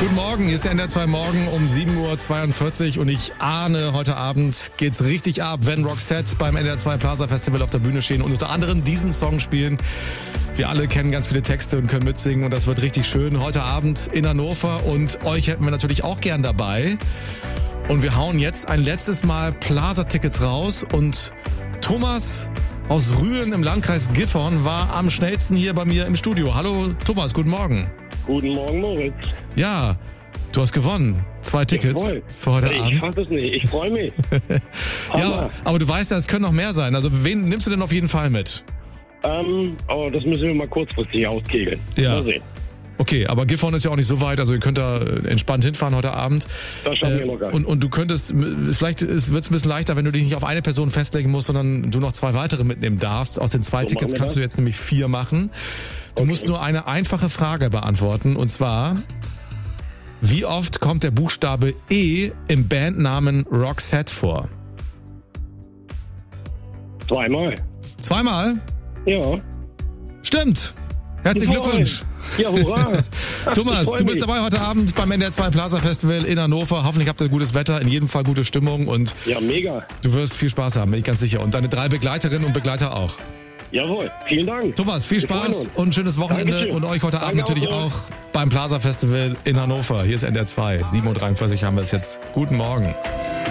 Guten Morgen, hier ist der NDR 2 Morgen um 7.42 Uhr und ich ahne, heute Abend geht's richtig ab, wenn Roxette beim NDR 2 Plaza Festival auf der Bühne stehen und unter anderem diesen Song spielen. Wir alle kennen ganz viele Texte und können mitsingen und das wird richtig schön. Heute Abend in Hannover und euch hätten wir natürlich auch gern dabei. Und wir hauen jetzt ein letztes Mal Plaza-Tickets raus und Thomas aus Rühen im Landkreis Gifhorn war am schnellsten hier bei mir im Studio. Hallo Thomas, guten Morgen. Guten Morgen, Moritz. Ja, du hast gewonnen. 2 Tickets für heute Abend. Ich fass es nicht, ich freue mich. Ja, aber du weißt ja, es können noch mehr sein. Also wen nimmst du denn auf jeden Fall mit? Oh, das müssen wir mal kurzfristig auskegeln. Ja. Mal sehen. Okay, aber Gifhorn ist ja auch nicht so weit, also ihr könnt da entspannt hinfahren heute Abend. Das schaffen wir locker. Und du könntest, vielleicht wird es ein bisschen leichter, wenn du dich nicht auf eine Person festlegen musst, sondern du noch 2 weitere mitnehmen darfst. Aus den 2 Tickets kannst du jetzt nämlich 4 machen. Du musst nur eine einfache Frage beantworten, und zwar: Wie oft kommt der Buchstabe E im Bandnamen Roxette vor? 2-mal. 2-mal? Ja. Stimmt. Herzlichen Glückwunsch. Ja, hurra. Thomas, du bist dabei heute Abend beim NDR 2 Plaza Festival in Hannover. Hoffentlich habt ihr gutes Wetter, in jedem Fall gute Stimmung und ja, mega. Du wirst viel Spaß haben, bin ich ganz sicher. Und deine 3 Begleiterinnen und Begleiter auch. Jawohl, vielen Dank. Thomas, viel Spaß und ein schönes Wochenende. Dankeschön. Und euch heute Abend natürlich auch. auch beim Plaza Festival in Hannover. Hier ist NDR 2, 7.43 Uhr haben wir es jetzt. Guten Morgen.